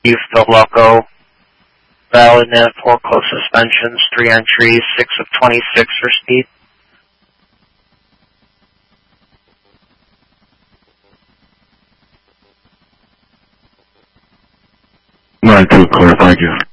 Youth the Loco, valid net, 4 close suspensions, 3 entries, 6 of 26 for speed. 9-2, clear, thank you.